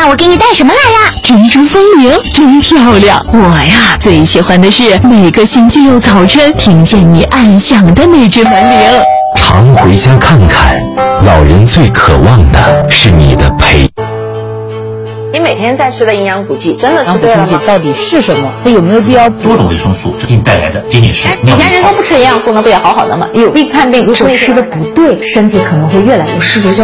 我给你带什么来呀？ 珍珠风铃，真漂亮！我呀，最喜欢的是每个星期六早晨听见你按响的那只门铃。 常回家看看，老人最渴望的是你的陪。 你每天在吃的营养补剂真的吃对了吗？ 到底是什么？它有没有必要？ 多种维生素给你带来的仅仅是以前人都不吃营养素，那不也好好的吗？有病看病， 如果吃的不对，身体可能会越来越失。